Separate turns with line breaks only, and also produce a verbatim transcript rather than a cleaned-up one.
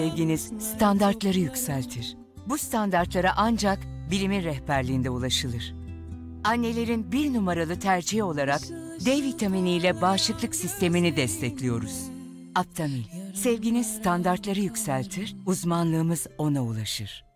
Sevginiz standartları yükseltir. Bu standartlara ancak bilimin rehberliğinde ulaşılır. Annelerin bir numaralı tercihi olarak D vitaminiyle bağışıklık sistemini destekliyoruz. Aptamil, sevginiz standartları yükseltir, uzmanlığımız ona ulaşır.